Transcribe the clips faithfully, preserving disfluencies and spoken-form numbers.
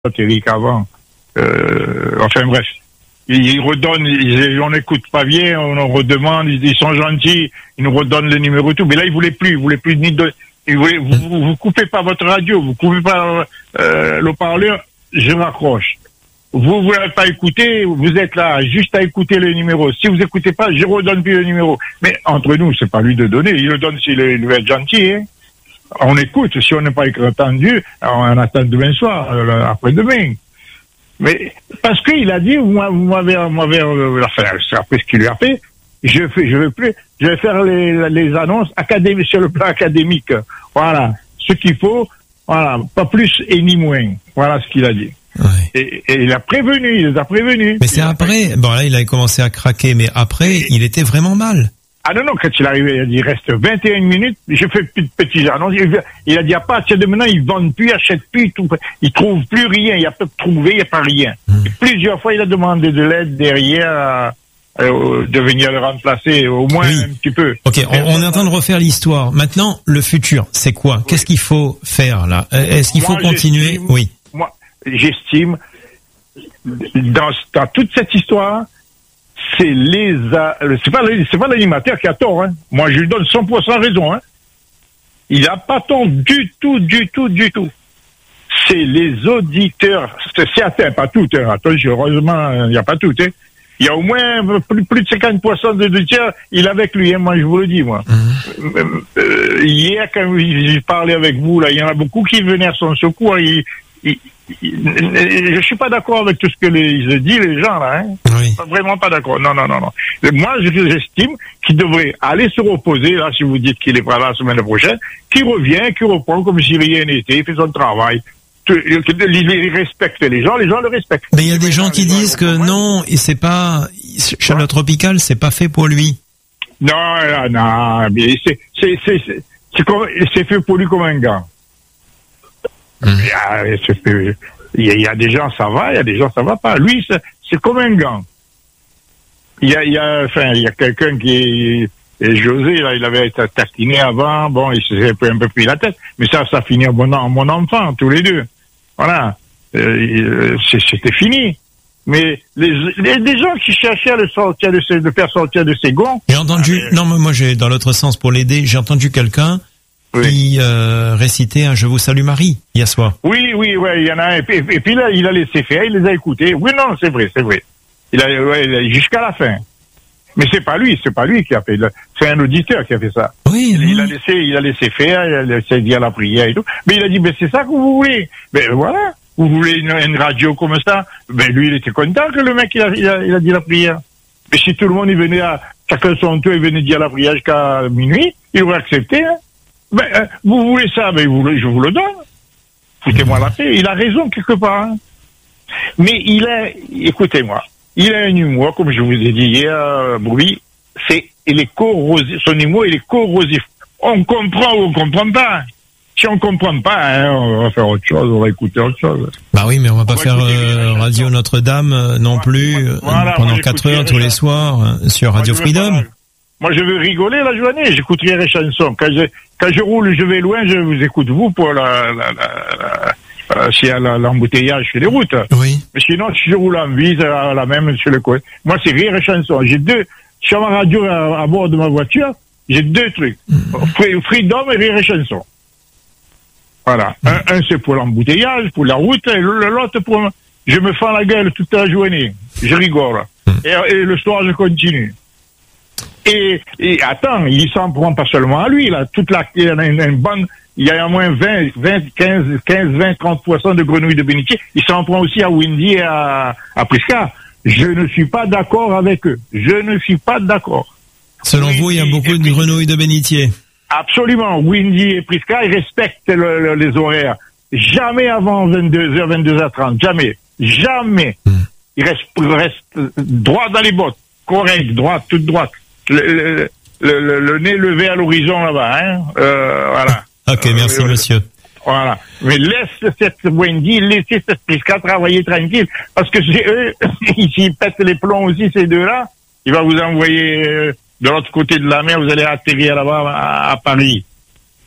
satirique avant. Euh, enfin bref. Ils redonnent, ils, on n'écoute pas bien, on redemande, ils, ils sont gentils, ils nous redonnent le numéro et tout. Mais là, ils voulaient plus, ils voulaient plus ni de, ils voulaient, vous, vous, vous coupez pas votre radio, vous coupez pas euh, le parleur, je raccroche. Vous voulez pas écouter, vous êtes là juste à écouter le numéro. Si vous écoutez pas, je redonne plus le numéro. Mais entre nous, c'est pas lui de donner, il le donne s'il veut être gentil. Hein. On écoute, si on n'est pas entendu, on attend demain soir, euh, après-demain. Mais parce qu'il a dit, vous m'avez, vous m'avez, euh, après ce qu'il lui a fait, je fais, je veux plus, je vais faire les, les annonces académiques sur le plan académique. Voilà, ce qu'il faut, voilà, pas plus et ni moins. Voilà ce qu'il a dit. Ouais. Et, et il a prévenu, il les a prévenus. Mais c'est après, bon là il a commencé à craquer, mais après il était vraiment mal. Ah non, non, quand il est arrivé, il a dit, il reste vingt et une minutes, je fais plus de petits annonces. Il a dit, à partir de maintenant, ils vendent plus, ils achètent plus, tout, ils trouvent plus rien, il n'y a pas de trouver, il n'y a pas rien. Mmh. Et plusieurs fois, il a demandé de l'aide derrière, euh, de venir le remplacer, au moins oui. un petit peu. Ok, on, on est en train de refaire l'histoire. Maintenant, le futur, c'est quoi? Oui. Qu'est-ce qu'il faut faire, là? Est-ce qu'il faut moi, continuer? Oui. Moi, j'estime, dans, dans toute cette histoire, c'est les, c'est pas, c'est pas l'animateur qui a tort, hein. Moi, je lui donne cent pour cent raison, hein. Il a pas tort du tout, du tout, du tout. C'est les auditeurs, c'est certain, pas tout, hein. Attention, heureusement, il n'y a pas tout, hein. Il y a au moins plus, plus de cinquante pour cent d'auditeurs, il est avec lui, hein. Moi, je vous le dis, moi. Mmh. Euh, hier, quand j'ai parlé avec vous, là, il y en a beaucoup qui venaient à son secours, il, il, je suis pas d'accord avec tout ce que les, ils disent les gens là, hein. Oui. Vraiment pas d'accord. Non, non, non, non. Moi, j'estime qu'il devrait aller se reposer là. Si vous dites qu'il est pas là la semaine prochaine, qu'il revient, qu'il reprend comme si rien n'était, il fait son travail. Il respecte les gens, les gens le respectent. Mais il y a des gens qui disent que non, et c'est pas Chaleur Tropicale, c'est pas fait pour lui. Non, non, mais c'est c'est c'est c'est c'est, comme, c'est fait pour lui comme un gars. Mmh. Il, y a, il, y a, il y a des gens ça va, il y a des gens ça va pas. Lui, c'est, c'est comme un gant. Il y a, il y a, enfin, il y a quelqu'un qui est José, là, il avait été taquiné avant, bon, il s'est un peu pris la tête, mais ça, ça finit à mon, mon enfant, tous les deux. Voilà, euh, c'était fini. Mais les, les, les gens qui cherchaient à le sortir de, ses, de faire sortir de ses gonds. J'ai entendu, euh, non, mais moi, j'ai dans l'autre sens pour l'aider, j'ai entendu quelqu'un. Oui. Qui euh, récitait un Je vous salue Marie hier soir. Oui, oui, ouais, il y en a un. Et puis, et puis là, il a laissé faire, il les a écoutés. Oui, non, c'est vrai, c'est vrai. Il a, ouais, jusqu'à la fin. Mais c'est pas lui, c'est pas lui qui a fait. C'est un auditeur qui a fait ça. Oui. Il, il a laissé, il a laissé faire, il a laissé dire la prière et tout. Mais il a dit, mais c'est ça que vous voulez. Mais voilà, vous voulez une, une radio comme ça. Mais lui, il était content que le mec il a, il a, il a dit la prière. Mais si tout le monde il venait à chacun son tour, il venait dire la prière jusqu'à minuit, il aurait accepté. Hein. Ben, euh, vous voulez ça, ben vous, je vous le donne. Foutez-moi la paix. Il a raison quelque part. Hein. Mais il a, écoutez-moi, il a un humour, comme je vous ai dit hier, euh, Brouille, c'est, il est corrosif, son humour, il est corrosif. On comprend ou on comprend pas. Si on comprend pas, hein, on va faire autre chose, on va écouter autre chose. Bah oui, mais on va on pas va faire euh, Radio Notre-Dame euh, non voilà, plus voilà, pendant quatre heures tous les soirs euh, sur Radio moi, Freedom. Moi, je veux rigoler la journée, j'écouterai les chansons. Quand je, quand je roule, je vais loin, je vous écoute vous pour la, la, la, la euh, s'il y a la, l'embouteillage sur les routes. Oui. Mais sinon, si je roule en vie, c'est la, la même sur le coin. Moi, c'est rire et chansons. J'ai deux, sur ma radio à, à bord de ma voiture, j'ai deux trucs. Mmh. Freedom et rire et chansons. Voilà. Mmh. Un, un, c'est pour l'embouteillage, pour la route, et l'autre pour, je me fends la gueule toute la journée. Je rigole. Mmh. Et, et le soir, je continue. Et, et attends, il s'en prend pas seulement à lui, là. Toute la, il y a une, une bonne, il y a au moins vingt, vingt, quinze, quinze, vingt, trente poissons de grenouilles de bénitier. Il s'en prend aussi à Windy et à, à Prisca. Je ne suis pas d'accord avec eux. Je ne suis pas d'accord. Selon Windy, vous, il y a beaucoup de grenouilles de bénitier. Absolument. Windy et Prisca, ils respectent le, le, les horaires. Jamais avant vingt-deux heures, vingt-deux heures trente. Jamais. Jamais. Hmm. Ils restent, restent droit dans les bottes. Correct, droite, toute droite. Le, le, le, le nez levé à l'horizon là-bas, hein. Euh, voilà. Ok, merci euh, monsieur. Voilà. Mais laisse cette Wendy, laissez cette Prisca travailler tranquille. Parce que c'est eux, s'ils pètent les plombs aussi, ces deux-là, il va vous envoyer euh, de l'autre côté de la mer, vous allez atterrir là-bas à, à Paris.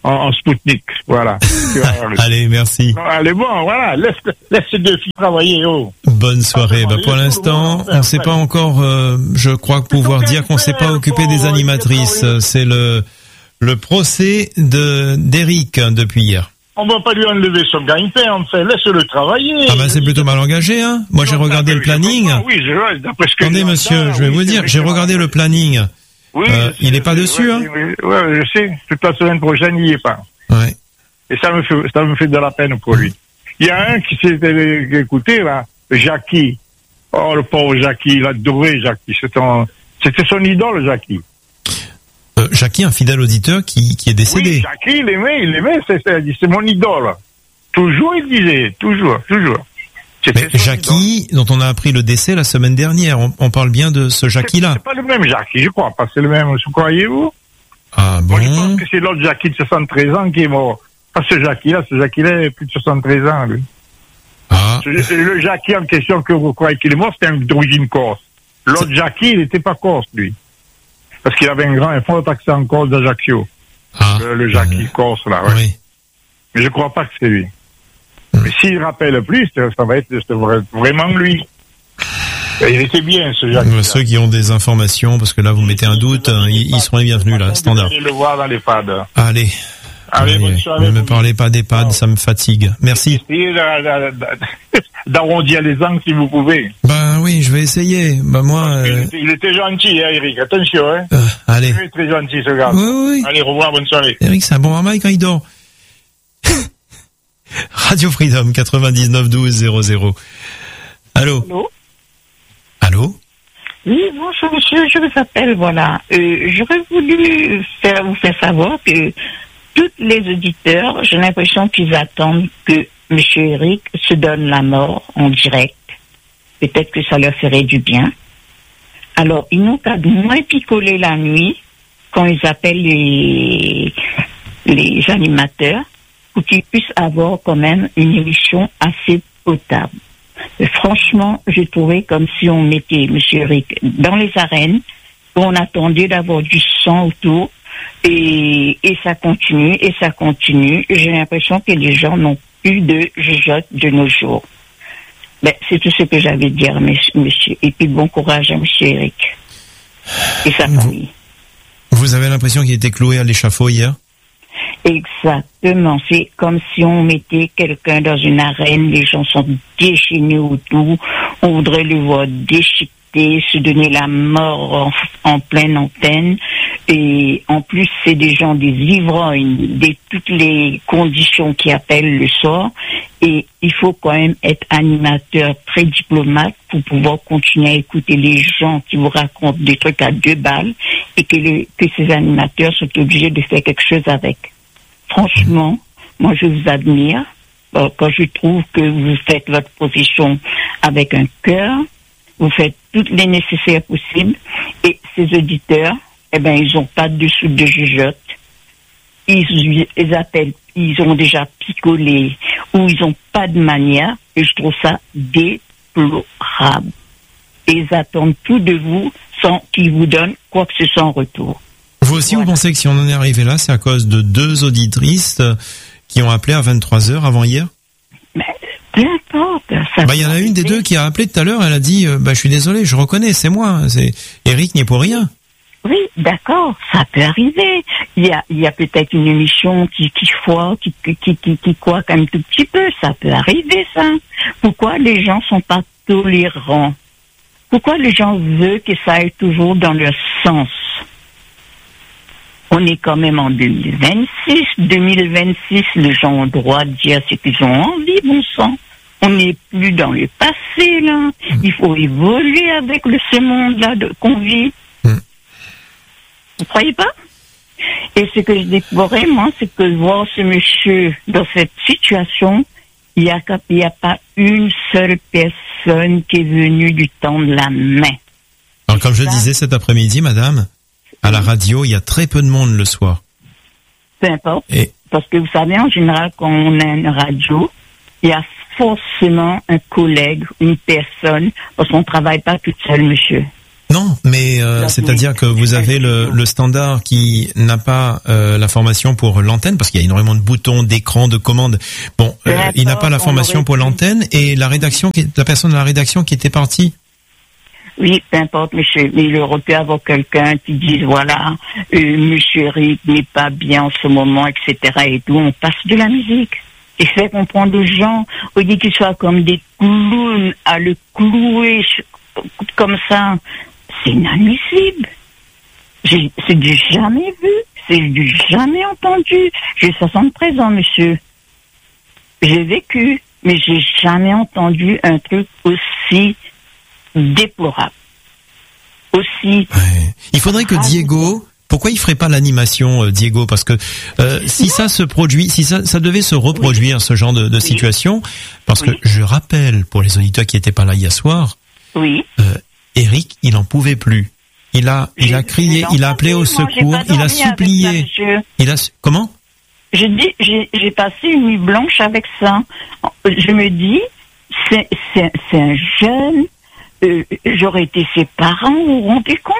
en, en Spoutnik, voilà. Allez, merci. Non, allez, bon, voilà, laisse, laisse ces deux filles travailler, oh. Bonne soirée. Bah, pour l'instant, on ne sait pas encore, euh, je crois pouvoir dire qu'on ne s'est pas occupé des animatrices. C'est le, le procès de, d'Eric, hein, depuis hier. On va pas lui enlever son gagne-pain, en fait, laisse-le travailler. Ah bah c'est plutôt mal engagé, hein. Moi j'ai regardé le planning. Oui, je, d'après ce que Attendez monsieur, je vais vous dire, j'ai regardé le planning. Oui, euh, il n'est pas dessus, hein. Oui, ouais, je sais. Toute la semaine prochaine, il n'y est pas. Ouais. Et ça me fait, ça me fait de la peine pour lui. Il y a un qui s'est écouté, là, Jackie. Oh, le pauvre Jackie, il adorait Jackie. C'était son, c'était son idole, Jackie. Euh, Jackie, un fidèle auditeur qui, qui est décédé. Oui, Jackie, il aimait, il aimait, c'est, c'est, c'est mon idole. Toujours, il disait, toujours, toujours. Mais Jackie, idole. Dont on a appris le décès la semaine dernière, on, on parle bien de ce Jackie-là. C'est, c'est pas le même Jackie, je crois pas, c'est le même, croyez-vous? Ah bon? Moi, je pense que c'est l'autre Jackie de soixante-treize ans qui est mort. Pas ce Jackie-là, ce Jackie-là est plus de soixante-treize ans, lui. Ah. Ce, le Jackie en question que vous croyez qu'il est mort, c'était un d'origine corse. L'autre c'est... Jackie, il n'était pas corse, lui. Parce qu'il avait un grand, un fort accent en Corse d'Ajaccio. Ah. Le, le Jackie euh... corse, là, ouais. Oui. Mais je crois pas que c'est lui. Mmh. Mais s'il rappelle plus, ça va être, ça va être vraiment lui. Il était bien, ce Jackie. Ceux qui ont des informations, parce que là, vous mettez un doute, ils, ils seront les bienvenus, là, standard. Allez le voir dans les pads. Allez. Allez, bonne soirée. Ne me parlez pas d'EHPAD, ça me fatigue. Merci. Essayez d'arrondir les angles si vous pouvez. Ben oui, je vais essayer. Ben moi. Euh... Il était gentil, hein, Eric. Attention, hein. Euh, allez. Il est très gentil, ce gars. Oui, oui. Allez, au revoir, bonne soirée. Eric, c'est un bon maman quand il dort. Radio Freedom quatre-vingt-dix-neuf douze zéro zéro. Allô. Allô. Allô. Oui, bonjour monsieur, je vous appelle, voilà. Euh, j'aurais voulu faire, vous faire savoir que tous les auditeurs, j'ai l'impression qu'ils attendent que M. Eric se donne la mort en direct. Peut-être que ça leur ferait du bien. Alors, ils n'ont qu'à moins picoler la nuit quand ils appellent les, les animateurs pour qu'ils puissent avoir quand même une émission assez potable. Et franchement, j'ai trouvé comme si on mettait M. Eric dans les arènes, où on attendait d'avoir du sang autour. Et, et ça continue, et ça continue. J'ai l'impression que les gens n'ont plus de jugeote de nos jours. Ben, c'est tout ce que j'avais à dire, monsieur. Et puis bon courage à monsieur Eric. Et sa famille. Vous, vous avez l'impression qu'il était cloué à l'échafaud hier? Exactement. C'est comme si on mettait quelqu'un dans une arène, les gens sont déchaînés autour, on voudrait le voir déchiqueté, se donner la mort en, en pleine antenne. Et en plus, c'est des gens des ivrognes, de toutes les conditions qui appellent le soir. Et il faut quand même être animateur très diplomate pour pouvoir continuer à écouter les gens qui vous racontent des trucs à deux balles et que, le, que ces animateurs sont obligés de faire quelque chose avec. Franchement, moi je vous admire euh, quand je trouve que vous faites votre profession avec un cœur, vous faites toutes les nécessaires possibles et ces auditeurs, eh ben ils ont pas de soupe de jugeote. Ils, ils appellent, ils ont déjà picolé ou ils ont pas de manière et je trouve ça déplorable. Et ils attendent tout de vous sans qu'ils vous donnent quoi que ce soit en retour. Vous aussi, voilà. Vous pensez que si on en est arrivé là, c'est à cause de deux auditrices qui ont appelé à vingt-trois heures avant hier? Mais, peu importe. Bah, il y en a une des deux qui a appelé tout à l'heure, elle a dit, euh, bah, je suis désolé, je reconnais, c'est moi, c'est, Eric n'est pour rien. Oui, d'accord, ça peut arriver. Il y a, il y a peut-être une émission qui, qui foire, qui, qui, qui, qui, qui quoi, quand même tout petit peu, ça peut arriver, ça. Pourquoi les gens sont pas tolérants? Pourquoi les gens veulent que ça aille toujours dans leur sens? On est quand même en deux mille vingt-six. deux mille vingt-six, les gens ont le droit de dire ce qu'ils ont envie, bon sang. On n'est plus dans le passé, là. Il faut évoluer avec le, ce monde-là de, qu'on vit. Mm. Vous croyez pas? Et ce que je déplorais, moi, c'est que voir ce monsieur dans cette situation, il n'y a, il y a pas une seule personne qui est venue lui tendre la main. Alors, comme je le disais cet après-midi, madame, à la radio, il y a très peu de monde le soir. Peu importe. Et... Parce que vous savez, en général, quand on a une radio, il y a forcément un collègue, une personne, parce qu'on ne travaille pas toute seule, monsieur. Non, mais euh, c'est-à-dire que vous avez le, le standard qui n'a pas euh, la formation pour l'antenne, parce qu'il y a énormément de boutons, d'écrans, de commandes. Bon, euh, il n'a pas la formation pour l'antenne, et la rédaction, qui, la personne de la rédaction qui était partie. Oui, peu importe, monsieur. Mais il aurait pu avoir quelqu'un qui dise, voilà, euh, monsieur Eric n'est pas bien en ce moment, et cetera. Et tout, on passe de la musique. Et fait comprendre aux gens, au lieu qu'ils soient comme des clowns à le clouer comme ça. C'est inadmissible. J'ai, c'est du jamais vu, c'est du jamais entendu. J'ai soixante-treize ans, monsieur. J'ai vécu, mais j'ai jamais entendu un truc aussi déplorable. Aussi. Ouais. Il faudrait que Diego, pourquoi il ferait pas l'animation, euh, Diego? Parce que euh, si non. ça se produit, si ça, ça devait se reproduire, oui. ce genre de, de oui. situation, parce oui. que je rappelle pour les auditeurs qui étaient pas là hier soir, oui. Euh, Eric, il en pouvait plus. Il a, il j'ai, a crié, il a appelé au secours, il a supplié. Ça, il a, comment? Je dis, j'ai, j'ai passé une nuit blanche avec ça. Je me dis, c'est, c'est, c'est un jeune, euh, j'aurais été ses parents, vous vous rendez compte?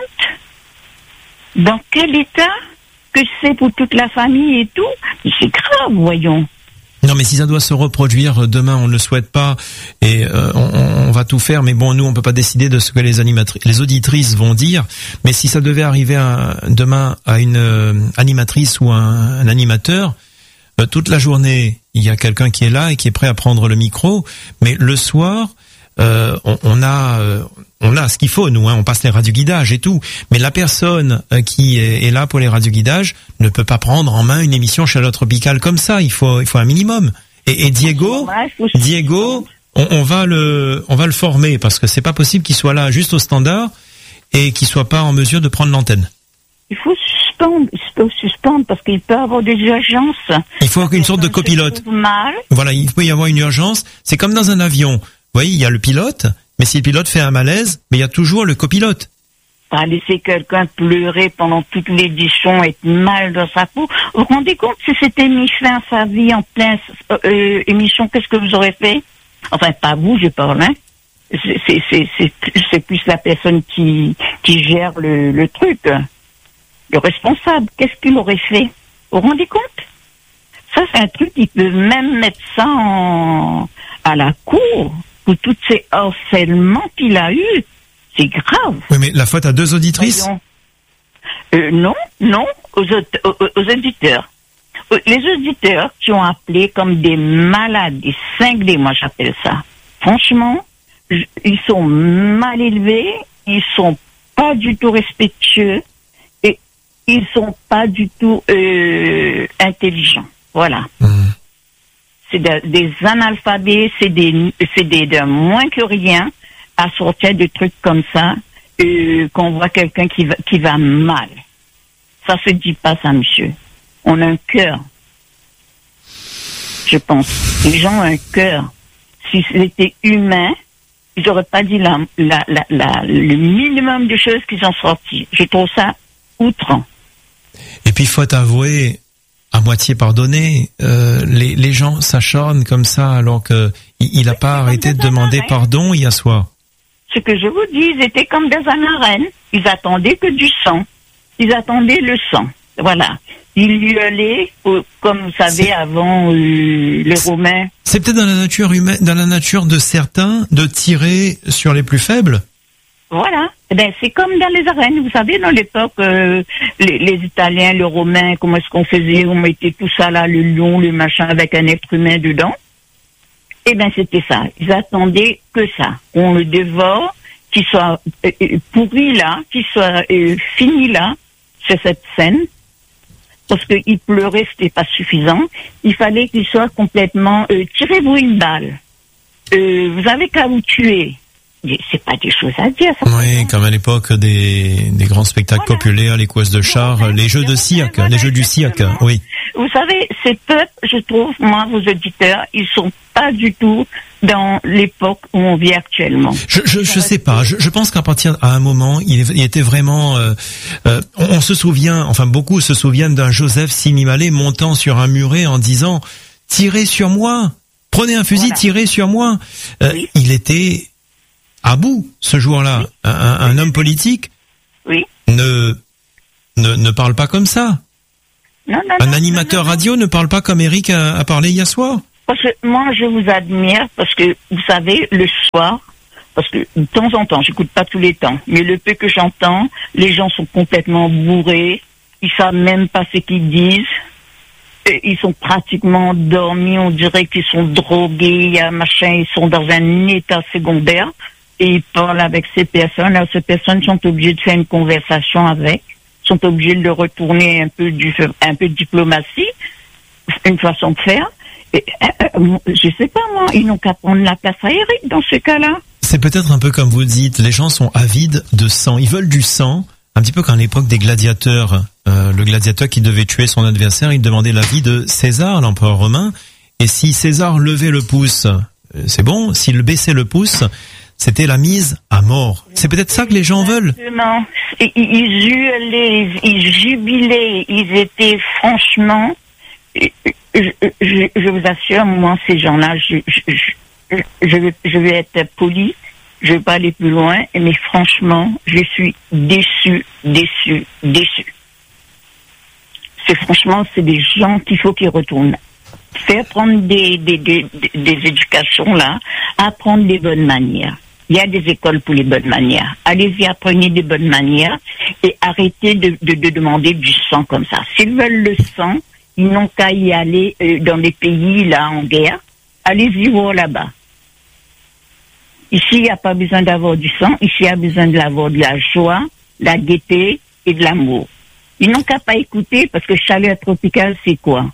Dans quel état que c'est pour toute la famille et tout? Mais c'est grave, voyons. Non, mais si ça doit se reproduire demain, on ne le souhaite pas, et euh, on, on va tout faire. Mais bon, nous, on peut pas décider de ce que les animatrices, les auditrices vont dire. Mais si ça devait arriver à, demain à une euh, animatrice ou un, un animateur, euh, toute la journée, il y a quelqu'un qui est là et qui est prêt à prendre le micro. Mais le soir, euh, on, on a, euh, on a ce qu'il faut. Nous, hein, on passe les radioguidages et tout. Mais la personne euh, qui est, est là pour les radioguidages ne peut pas prendre en main une émission Chaleur Tropicale comme ça. Il faut, il faut un minimum. Et, et Diego, Diego, on, on va le, on va le former parce que c'est pas possible qu'il soit là juste au standard et qu'il soit pas en mesure de prendre l'antenne. Il faut suspendre, il faut suspendre parce qu'il peut y avoir des urgences. Il faut une sorte de copilote. Mal. Voilà, il peut y avoir une urgence. C'est comme dans un avion. Vous voyez, il y a le pilote, mais si le pilote fait un malaise, mais il y a toujours le copilote. Pas laisser quelqu'un pleurer pendant toute l'édition, être mal dans sa peau. Vous vous rendez compte si c'était mis fin à sa vie en pleine euh, émission, qu'est-ce que vous aurez fait? Enfin, pas vous, je parle, hein. C'est, c'est, c'est, c'est, c'est plus la personne qui, qui gère le, le truc. Le responsable, qu'est-ce qu'il aurait fait? Vous vous rendez compte? Ça, c'est un truc, il peut même mettre ça en, à la cour pour tous ces harcèlements qu'il a eu. C'est grave. Oui, mais la faute à deux auditrices? euh, Non, non, aux, aux, aux auditeurs. Les auditeurs qui ont appelé comme des malades, des cinglés, moi j'appelle ça. Franchement, ils sont mal élevés, ils sont pas du tout respectueux et ils sont pas du tout euh, intelligents. Voilà. Mmh. C'est de, des analphabets, c'est des, c'est des de moins que rien à sortir de trucs comme ça, euh, qu'on voit quelqu'un qui va, qui va mal. Ça se dit pas ça, monsieur. On a un cœur. Je pense. Les gens ont un cœur. Si c'était humain, ils n'auraient pas dit la, la, la, la, le minimum de choses qu'ils ont sorti. Je trouve ça outrant. Et puis, il faut avouer, à moitié pardonné, euh, les, les gens s'acharnent comme ça alors que il n'a pas arrêté de demander arènes. pardon hier soir. Ce que je vous dis, ils étaient comme dans une arène. Ils attendaient que du sang. Ils attendaient le sang. Voilà. Ils hurlaient, comme vous savez, c'est... avant euh, les c'est... Romains. C'est peut-être dans la nature humaine, dans la nature de certains, de tirer sur les plus faibles. Voilà. Eh ben, c'est comme dans les arènes. Vous savez, dans l'époque, euh, les, les Italiens, les Romains, comment est-ce qu'on faisait? On mettait tout ça là, le lion, le machin, avec un être humain dedans. Eh ben, c'était ça. Ils attendaient que ça. On le dévore, qu'il soit euh, pourri là, qu'il soit euh, fini là, c'est cette scène. Parce qu'il pleurait, c'était pas suffisant. Il fallait qu'il soit complètement, euh, tirez-vous une balle. Euh, vous avez qu'à vous tuer. C'est pas des choses à dire, ça. Oui, comme à l'époque des, des grands spectacles voilà. populaires, les courses de chars, voilà. les jeux de cirque, voilà, les jeux du cirque, oui. Vous savez, ces peuples, je trouve, moi, vos auditeurs, ils sont pas du tout dans l'époque où on vit actuellement. Je, je, je sais pas. Je, je pense qu'à partir, à un moment, il, il était vraiment, euh, euh, on, on se souvient, enfin, beaucoup se souviennent d'un Joseph Sinimalé montant sur un muret en disant, tirez sur moi, prenez un fusil, voilà. tirez sur moi. Euh, oui. Il était, à bout ce jour-là. Oui. Un, un, un homme politique Oui. ne, ne ne parle pas comme ça. Non, non, Un non, animateur non, non. radio ne parle pas comme Eric a, a parlé hier soir. Parce que moi, je vous admire parce que, vous savez, le soir, parce que de temps en temps, j'écoute pas tous les temps, mais le peu que j'entends, les gens sont complètement bourrés, ils savent même pas ce qu'ils disent, et ils sont pratiquement endormis, on dirait qu'ils sont drogués, il y a machin, ils sont dans un état secondaire, et ils parlent avec ces personnes, alors ces personnes sont obligées de faire une conversation avec, sont obligées de retourner un peu du, un peu de diplomatie, une façon de faire. Et, euh, je sais pas moi, ils n'ont qu'à prendre la place à Eric dans ce cas-là. C'est peut-être un peu comme vous le dites, les gens sont avides de sang, ils veulent du sang, un petit peu comme à l'époque des gladiateurs. Euh, le gladiateur qui devait tuer son adversaire, il demandait l'avis de César, l'empereur romain, et si César levait le pouce, c'est bon, s'il baissait le pouce, c'était la mise à mort. C'est peut-être ça que les gens veulent. Exactement. Ils, ils hurlaient, ils jubilaient, ils étaient franchement... Je, je, je vous assure, moi, ces gens-là, je, je, je, je, vais, je vais être poli, je vais pas aller plus loin, mais franchement, je suis déçu, déçu, déçu. C'est franchement, c'est des gens qu'il faut qu'ils retournent. Faire prendre des, des, des, des éducations là, apprendre des bonnes manières. Il y a des écoles pour les bonnes manières. Allez-y, apprenez des bonnes manières et arrêtez de, de, de demander du sang comme ça. S'ils veulent le sang, ils n'ont qu'à y aller euh, dans les pays là en guerre. Allez-y voir là-bas. Ici, il n'y a pas besoin d'avoir du sang. Ici, il y a besoin d'avoir de la joie, de la gaieté et de l'amour. Ils n'ont qu'à pas écouter parce que chaleur tropicale, c'est quoi?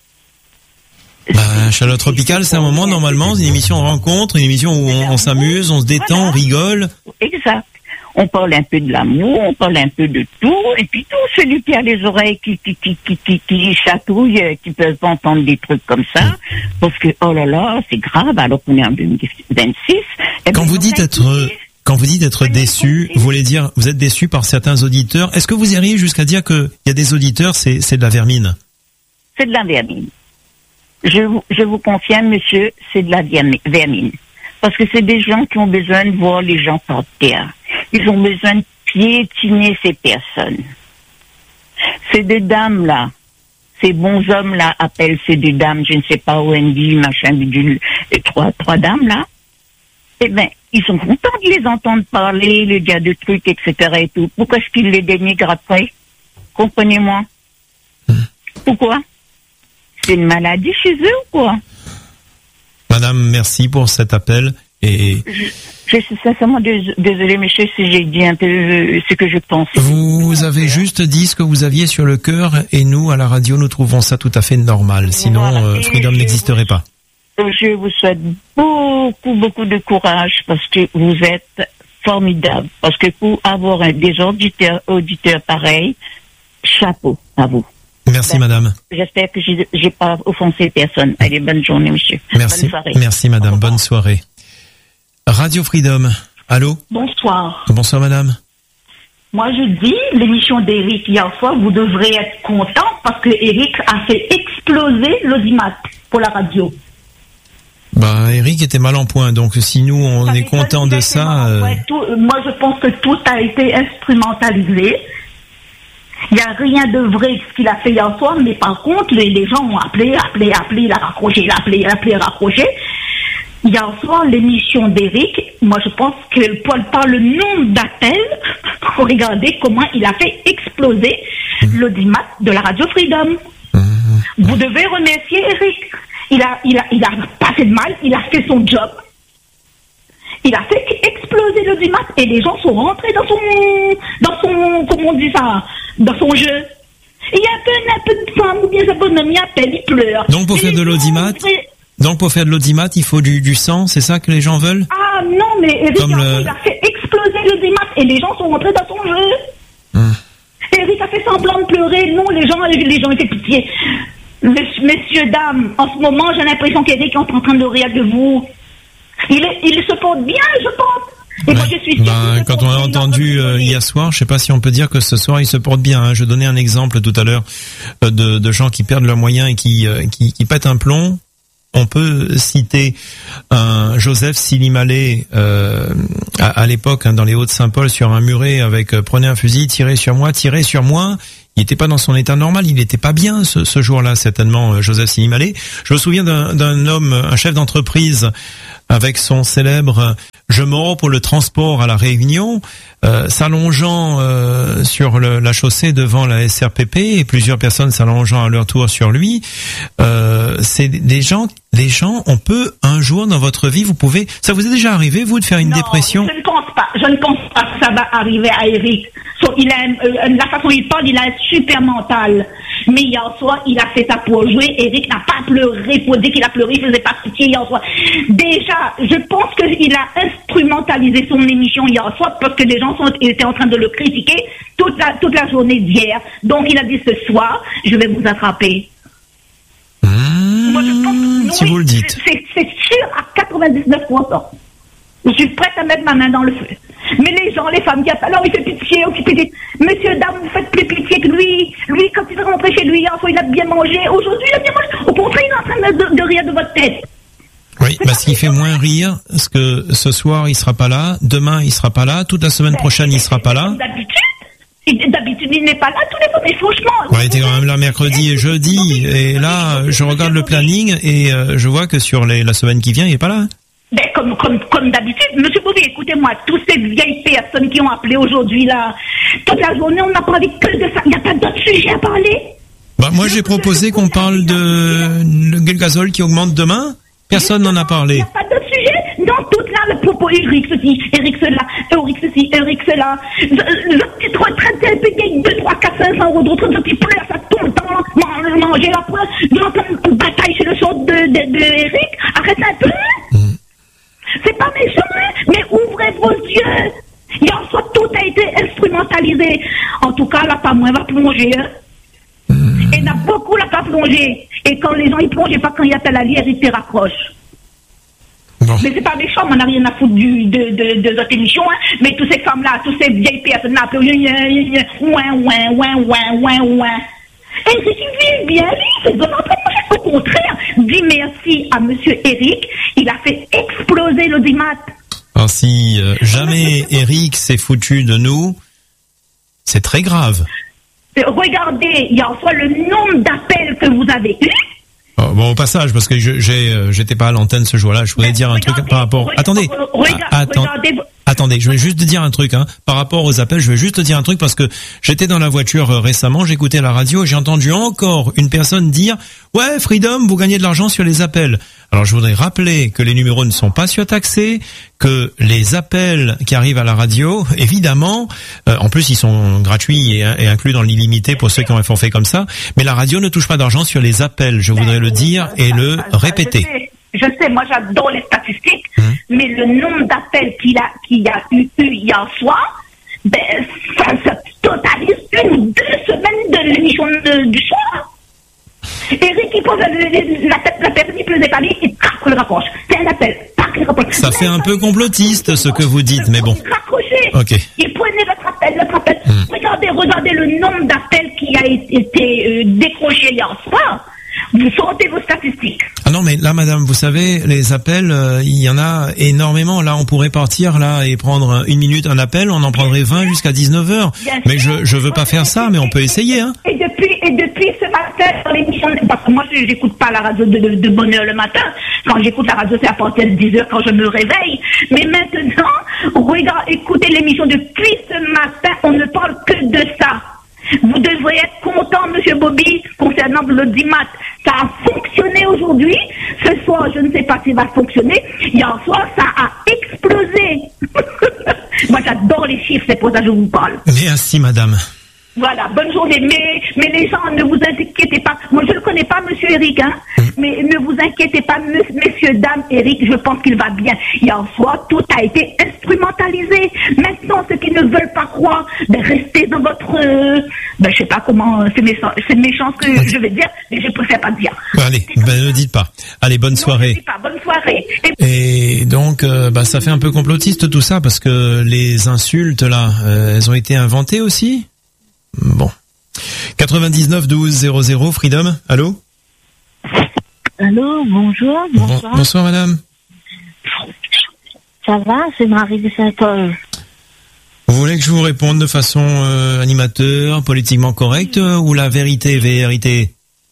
Bah, Chaleur Tropicale, c'est un moment, normalement, une émission rencontre, une émission où on, on s'amuse, on se détend, Voilà. on rigole. Exact. On parle un peu de l'amour, on parle un peu de tout, et puis tout celui qui a les oreilles qui qui qui qui qui, qui chatouillent, qui peuvent pas entendre des trucs comme ça, parce que oh là là, c'est grave. Alors qu'on est en deux mille vingt-six. Eh Quand ben, vous on dites va être, écouter. quand vous dites être déçu, vous voulez dire, vous êtes déçu par certains auditeurs. Est-ce que vous iriez jusqu'à dire que il y a des auditeurs, c'est, c'est de la vermine? C'est de la vermine. Je vous, je vous confirme, monsieur, c'est de la vermi- vermine. Parce que c'est des gens qui ont besoin de voir les gens par terre. Ils ont besoin de piétiner ces personnes. Ces deux dames-là, ces bons hommes-là appellent ces deux dames, je ne sais pas, Wendy, machin, bidule, et trois, trois dames-là. Eh ben, ils sont contents de les entendre parler, le gars de trucs, et cetera et tout. Pourquoi est-ce qu'ils les dénigrent après? Comprenez-moi. Pourquoi? C'est une maladie chez eux ou quoi? Madame, merci pour cet appel. Et Je, je suis sincèrement dés- désolée, monsieur, si j'ai dit un peu euh, ce que je pense. vous avez juste dit ce que vous aviez sur le cœur, et nous, à la radio, nous trouvons ça tout à fait normal. Sinon, Voilà. euh, Et Freedom je n'existerait vous- pas. Je vous souhaite beaucoup, beaucoup de courage parce que vous êtes formidable. Parce que pour avoir un, des auditeurs, auditeurs pareils, chapeau à vous. Merci, Ben, madame. J'espère que j'ai, j'ai pas offensé personne. Allez, bonne journée, monsieur. Merci. Bonne soirée. Merci, madame. Bonne soirée. Radio Freedom. Allô? Bonsoir. Bonsoir, madame. Moi, je dis, l'émission d'Eric hier soir, vous devrez être content parce que Eric a fait exploser l'audimat pour la radio. Bah, Eric était mal en point, donc si nous, on Ça est fait pas content de exactement, ça... euh, ouais, tout- euh, moi, je pense que tout a été instrumentalisé. Il n'y a rien de vrai ce qu'il a fait hier soir, mais par contre, les, les gens ont appelé, appelé, appelé, il a raccroché, il a appelé, il a appelé, raccroché. Hier soir, l'émission d'Eric, moi je pense que par, par le nombre d'appels, regardez comment il a fait exploser l'audimat de la radio Freedom. Vous devez remercier Eric. Il a, il a, il a pas fait de mal, il a fait son job. Il a fait exploser l'audimat et les gens sont rentrés dans son, dans son, comment on dit ça, dans son jeu. Il y a un peu, un peu de femme ou bien sa bonhomme, il appelle, il pleure. Donc pour Et faire les de gens l'audimat, rentrés- donc pour faire de l'audimat, il faut du, du sang, c'est ça que les gens veulent? Ah non, mais Eric, Comme le- il a fait exploser l'audimat et les gens sont rentrés dans son jeu. Hum. Eric a fait semblant de pleurer. Non, les gens, les gens étaient pitié. Messieurs, messieurs, dames, en ce moment, j'ai l'impression qu'Eric est en train de rire de vous. Il, est, il se porte bien, je pense. Et moi, je suis sûre Ben, qu'il se quand porte on a bien, entendu il en euh, peut hier soir, je sais pas si on peut dire que ce soir il se porte bien. Hein. Je donnais un exemple tout à l'heure euh, de, de gens qui perdent leurs moyens et qui, euh, qui, qui pètent un plomb. on peut citer un Joseph Silimalé euh, à, à l'époque hein, dans les Hauts-de-Saint-Paul sur un muret avec euh, prenez un fusil, tirez sur moi, tirez sur moi. Il n'était pas dans son état normal, il n'était pas bien ce, ce jour-là certainement euh, Joseph Silimalé. Je me souviens d'un, d'un homme, un chef d'entreprise avec son célèbre je mords pour le transport à la Réunion, euh, s'allongeant euh, sur le, la chaussée devant la S R P P et plusieurs personnes s'allongeant à leur tour sur lui. Euh, c'est des gens, des gens, on peut un jour dans votre vie, vous pouvez, ça vous est déjà arrivé vous de faire une non, dépression? Je ne pense pas, je ne pense pas que ça va arriver à Eric. So, il a, euh, la façon dont il parle, il a un super mental. Mais hier soir, il a fait ça pour jouer. Eric n'a pas pleuré pour dire qu'il a pleuré, il faisait pas pitié hier soir. Déjà, je pense qu'il a instrumentalisé son émission hier soir parce que les gens sont, étaient en train de le critiquer toute la, toute la journée d'hier. Donc il a dit ce soir, je vais vous attraper. Mmh, Moi, je pense, si oui, vous le dites. C'est, c'est sûr à quatre-vingt-dix-neuf pour cent. Je suis prête à mettre ma main dans le feu. Mais les gens, les femmes qui appellent, alors il fait pitié, oh, pitié. Monsieur, dame, vous faites plus pitié que lui. Lui, quand il est rentré chez lui, enfin, il a bien mangé. Aujourd'hui, il a bien mangé. Au contraire, il est en train de, de rire de votre tête. Oui, parce qu'il fait moins rire, parce que ce soir, il sera pas là, demain, il sera pas là, toute la semaine prochaine, il sera pas là. D'habitude, d'habitude, il n'est pas là tous les jours, mais franchement. Ouais, il était quand même là mercredi et jeudi, et là, je regarde le planning, et euh, je vois que sur les, la semaine qui vient, il est pas là. Ben, comme, comme, comme d'habitude, monsieur Bobby, écoutez-moi, toutes ces vieilles personnes qui ont appelé aujourd'hui, là, toute la journée, on n'a parlé que de ça. Il n'y a pas d'autres sujets à parler. Bah, moi, j'ai proposé qu'on parle de le gazole qui augmente demain. Personne n'en a parlé. Il n'y a pas d'autres sujets. Non, tout là, le propos, Eric ceci, Eric cela, Eric ceci, Eric cela. Le petit retraite, elle peut gagner deux, trois, quatre, cinq cents euros d'autres, ce petit pleure, ça tout le temps, manger la pointe, il y a une bataille sur le sort de, de, de Eric. Arrête un peu. Mm. C'est pas méchant, hein, mais ouvrez vos yeux. Hier soir, tout a été instrumentalisé. En tout cas, là, pas moins va plonger. Hein. Mmh. Et il y en a beaucoup là pas plongé. Et quand les gens ils plongent, pas quand il y a à la lire, ils se raccrochent. Bon. Mais c'est pas méchant, on n'a rien à foutre du, de, de, de notre émission, hein. Mais toutes ces femmes-là, toutes ces vieilles personnes-là, ouin, ouin, ouin, ouin, ouin, ouin. Et je suis bien, c'est de notre projet. Au contraire, dis merci à monsieur Eric, il a fait exploser l'audimat. Alors si euh, jamais Eric s'est foutu de nous, c'est très grave. Regardez, il y a soit le nombre d'appels que vous avez eu. Oh, bon, au passage, parce que je, j'ai, euh, j'étais pas à l'antenne ce jour-là, je voulais dire un truc par rapport. Regardez, attendez, regardez, ah, attends, regardez. Attendez, je vais juste te dire un truc, hein. Par rapport aux appels, je vais juste te dire un truc parce que j'étais dans la voiture euh, récemment, j'écoutais la radio et j'ai entendu encore une personne dire « Ouais, Freedom, vous gagnez de l'argent sur les appels ». Alors je voudrais rappeler que les numéros ne sont pas surtaxés, que les appels qui arrivent à la radio, évidemment, euh, en plus ils sont gratuits et, et inclus dans l'illimité pour ceux qui ont un forfait comme ça, mais la radio ne touche pas d'argent sur les appels, je voudrais le dire et le répéter. Je sais, moi j'adore les statistiques, mmh. mais le nombre d'appels qu'il a, qu'il y a eu, eu hier soir, ben, ça, ça totalise une ou deux semaines de l'émission de, du soir. Eric, il pose la, la, la personne qui peut parler, il craque le rapproche. C'est un appel, tac, il rapproche. Ça fait un peu complotiste ce que vous dites, mais bon. Il raccrochait. Ok. Il prenait votre appel, votre appel. Mmh. Regardez, regardez le nombre d'appels qui a été euh, décroché hier soir. Vous sortez vos statistiques. Ah non, mais là, madame, vous savez, les appels, euh, il y en a énormément. Là, on pourrait partir là et prendre une minute un appel, on en prendrait vingt jusqu'à dix-neuf heures. Bien mais sûr. je je veux pas faire ça, mais on peut essayer, hein. Et depuis et depuis ce matin dans l'émission, parce que moi je j'écoute pas la radio de, de, de bonne heure le matin. Quand j'écoute la radio, c'est à partir de dix heures quand je me réveille. Mais maintenant, regarde, écoutez l'émission depuis ce matin, on ne parle que de ça. Vous devriez être content, monsieur Bobby, concernant l'audimat. Ça a fonctionné aujourd'hui. Ce soir, je ne sais pas s'il va fonctionner. Hier soir, ça a explosé. Moi, j'adore les chiffres, c'est pour ça que je vous parle. Merci, madame. Voilà, bonne journée. Mais, mais les gens, ne vous inquiétez pas. Moi, je ne connais pas monsieur Eric, hein. Mm. Mais ne vous inquiétez pas, messieurs, dames, Eric, je pense qu'il va bien. Hier soir, tout a été instrumentalisé. Maintenant, ceux qui ne veulent pas croire, de rester dans votre... Euh, ben, je sais pas comment... C'est méchant, c'est méchant ce que je vais dire, mais je préfère pas dire. Bon, allez, ben, ne dites pas. Allez, bonne soirée. Non, ne dis pas, bonne soirée. Et, Et donc, euh, bah, ça fait un peu complotiste tout ça, parce que les insultes, là, euh, elles ont été inventées aussi. Bon. quatre-vingt-dix-neuf douze zéro zéro, Freedom, allô? Allô, bonjour, bonsoir. Bon, bonsoir madame. Ça va, c'est Marie de Saint-Paul. Vous voulez que je vous réponde de façon euh, animateur, politiquement correcte, euh, ou la vérité, vérité?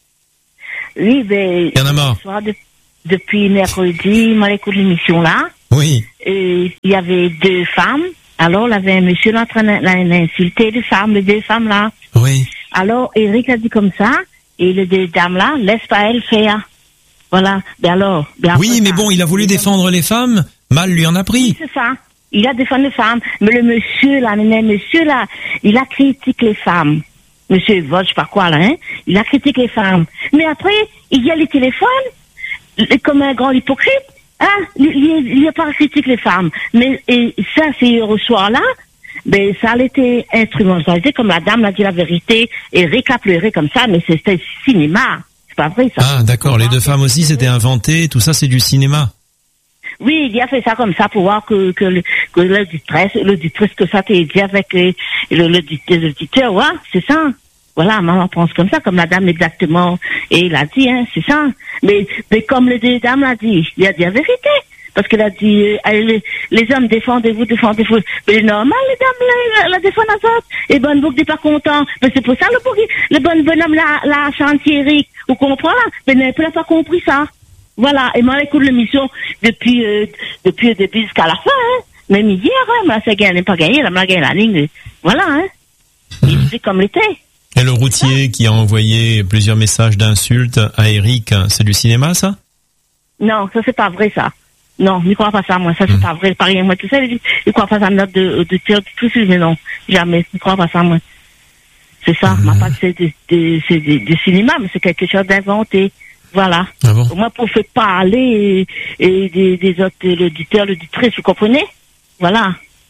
Oui, ben... Il y en a marre. Soir de, depuis mercredi, moi j'écoute l'émission là. Oui. Et il y avait deux femmes. Alors, il y avait un monsieur là en train d'insulter les femmes, les deux femmes là. Oui. Alors, Eric a dit comme ça, et les deux dames là, laisse pas elle faire. Voilà. Ben alors... Ben oui, mais ça, bon, il a voulu défendre les femmes, mal lui en a pris. Oui, c'est ça. Il a défendu les femmes. Mais le monsieur là, le monsieur là, il a critiqué les femmes. Monsieur Vod, je sais pas quoi là, hein. Il a critiqué les femmes. Mais après, il y a les téléphones, comme un grand hypocrite. Ah, il n'y a pas critiqué les femmes. Mais et ça, c'est au soir là, ben ça a été instrumentalisé, comme la dame l'a dit la vérité, Eric a pleuré comme ça, mais c'était cinéma. C'est pas vrai ça. Ah, d'accord, les deux femmes aussi, c'était inventé, tout ça, c'est du cinéma. Oui, il a fait ça comme ça pour voir que, que, le, que l'auditrice, l'auditrice que ça t'a dit avec le, le, l'auditeur, ouais, c'est ça. Voilà, maman pense comme ça, comme la dame exactement, et il a dit, hein, c'est ça. Mais, mais comme les deux dames l'a dit, il a dit la vérité. Parce qu'elle a dit, euh, les, les hommes, défendez-vous, défendez-vous. Mais normal, les dames, la, la, la défendent à autres. Et bonne vous n'êtes pas content. Mais c'est pour ça, le, le bon bonhomme, la, la chantier Eric, vous comprenez? Mais elle n'a pas compris ça. Voilà. Et moi, j'écoute l'émission depuis, euh, depuis le début jusqu'à la fin, hein. Même hier, hein, mais ça gagne, pas gagné, elle m'a gagné la ligne. Voilà, hein. Il fait comme l'été. Et le routier qui a envoyé plusieurs messages d'insultes à Eric, c'est du cinéma, ça? Non, ça c'est pas vrai, ça. Non, je ne crois pas ça, moi. Ça, c'est mmh. pas vrai. Pas rien, moi. Tu sais, je ne crois pas ça, note de, de tir, tout ça, mais non. Jamais. Je ne crois pas ça, moi. C'est ça. Mmh. Ma part, c'est de, de, c'est de, de cinéma, mais c'est quelque chose d'inventé. Voilà. Ah bon? Moi, pour faire parler, et, et des, des autres, l'auditeurs, l'auditrice, vous comprenez? Voilà.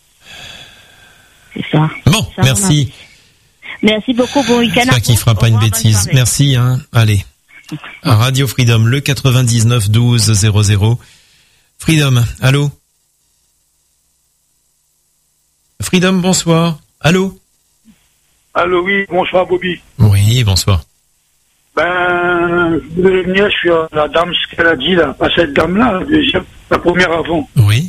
C'est ça. Bon, ça, merci. Merci beaucoup, bon week-end. J'espère qu'il ne fera pas une bêtise. Merci, hein. Allez. À Radio Freedom, le quatre-vingt-dix-neuf douze zéro zéro. Freedom, allô? Freedom, bonsoir. Allô? Allô, oui, bonsoir, Bobby. Oui, bonsoir. Ben, je voulais venir sur la dame, ce qu'elle a dit, là, pas cette dame-là, la deuxième, la première avant. Oui.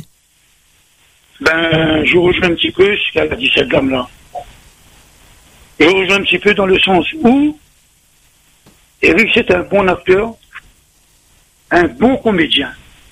Ben, je rejoins un petit peu ce qu'elle a dit, cette dame-là. Je rejoins un petit peu dans le sens où Eric, c'est un bon acteur, un bon comédien.